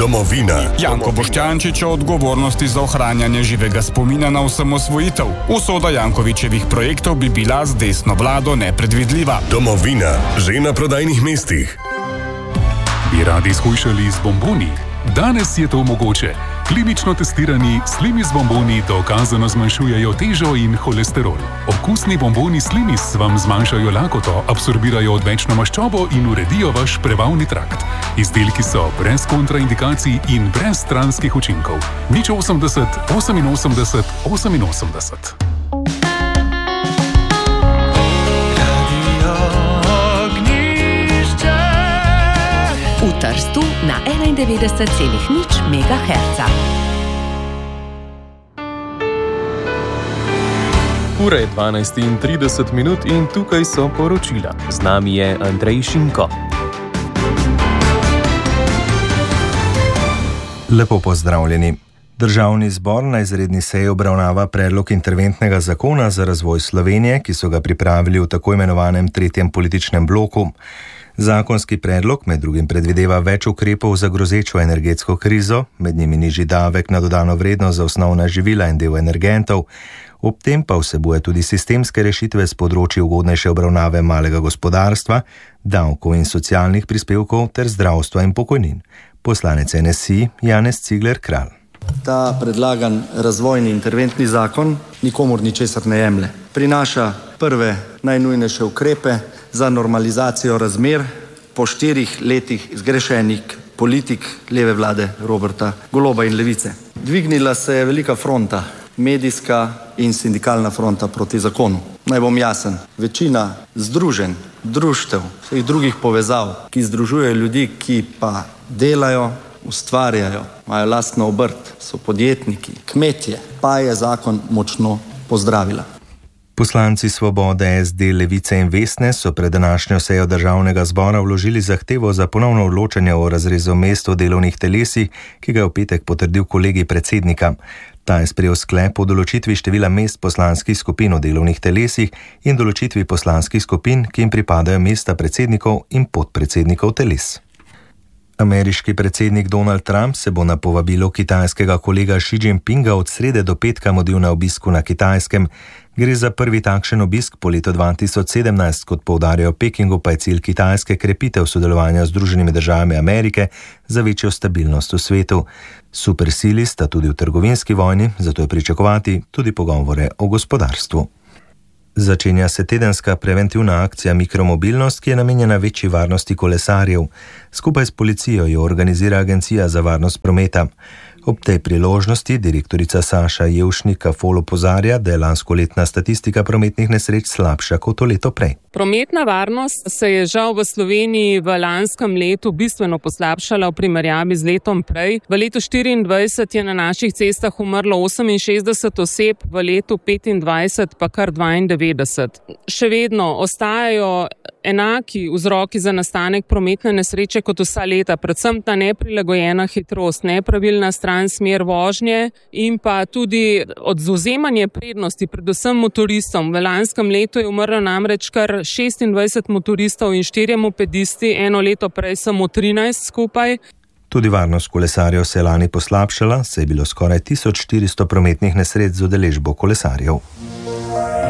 Domovina. Janko Boštjančič o odgovornosti za ohranjanje živega spomina na osamosvojitev. Usoda Jankovićevih projektov bi bila z desno vlado nepredvidljiva. Domovina. Že na prodajnih mestih. Bi radi shujšali z bomboni? Danes je to mogoče. Klinično testirani Slimis bomboni dokazano zmanjšujejo težo in holesterol. Okusni bomboni Slimis vam zmanjšajo lakoto, absorbirajo odvečno maščobo in uredijo vaš prebavni trakt. Izdelki so brez kontraindikacij in brez stranskih učinkov. 080 88 88. V Trstu na 91,0 MHz. Ura je 12:30 in tukaj so poročila. Z nami je Andrej Šinko. Lepo pozdravljeni. Državni zbor na izredni seji obravnava predlog interventnega zakona za razvoj Slovenije, ki so ga pripravili v tako imenovanem tretjem političnem bloku. Zakonski predlog med drugim predvideva več ukrepov za grozečo energetsko krizo, med njimi nižji davek na dodano vrednost za osnovna živila in del energentov, ob tem pa vsebuje tudi sistemske rešitve s področji ugodnejše obravnave malega gospodarstva, davkov in socialnih prispevkov ter zdravstva in pokojnin. Poslanec NSI Janez Cigler Kralj. Ta predlagan razvojni interventni zakon nikomur ničesar ne jemlje. Prinaša prve najnujnejše ukrepe za normalizacijo razmer po 4 letih zgrešenih politik leve vlade Roberta Goloba in Levice. Dvignila se je velika fronta, medijska in sindikalna fronta proti zakonu. Naj bom jasen, večina združenj, društev, vseh drugih povezav, ki združujejo ljudi, ki pa delajo, ustvarjajo, imajo lastno obrt, so podjetniki, kmetje, pa je zakon močno pozdravila. Poslanci Svobode, SD, Levice in Vesne so pred današnjo sejo Državnega zbora vložili zahtevo za ponovno odločanje o razrezu mest v delovnih telesih, ki ga je v petek potrdil kolegij predsednika. Ta je sprejel sklep o določitvi števila mest poslanskih skupin v delovnih telesih in določitvi poslanskih skupin, ki jim pripadajo mesta predsednikov in podpredsednikov teles. Ameriški predsednik Donald Trump se bo na povabilo kitajskega kolega Xi Jinpinga od srede do petka mudil na obisku na Kitajskem. Gre za prvi takšen obisk po letu 2017, kot poudarjajo Pekingu, pa je cilj Kitajske krepitev sodelovanja z Združenimi državami Amerike za večjo stabilnost v svetu. Supersili sta tudi v trgovinski vojni, zato je pričakovati tudi pogovore o gospodarstvu. Začenja se tedenska preventivna akcija Mikromobilnost, ki je namenjena večji varnosti kolesarjev. Skupaj s policijo jo organizira Agencija za varnost prometa. Ob tej priložnosti direktorica Saša Jevšnik-Kafol opozarja, da je lanskoletna statistika prometnih nesreč slabša kot leto prej. Prometna varnost se je žal v Sloveniji v lanskem letu bistveno poslabšala v primerjavi z letom prej. V letu 2024 je na naših cestah umrlo 68 oseb, v letu 2025 pa kar 92. Še vedno ostajajo enaki vzroki za nastanek prometne nesreče kot vsa leta, predvsem ta neprilagojena hitrost, nepravilna smer vožnje in pa tudi odvzemanje prednosti predvsem motoristom. V lanskem letu je umrlo namreč kar 26 motoristov in 4 mopedisti, eno leto prej samo 13 skupaj. Tudi varnost kolesarjev se je lani poslabšala, saj je bilo skoraj 1400 prometnih nesreč z udeležbo kolesarjev.